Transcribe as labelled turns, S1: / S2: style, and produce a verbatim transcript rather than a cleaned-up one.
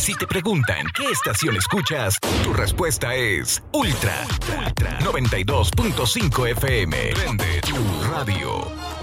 S1: Si te preguntan qué estación escuchas, tu respuesta es Ultra, Ultra noventa y dos punto cinco F M. Prende tu radio.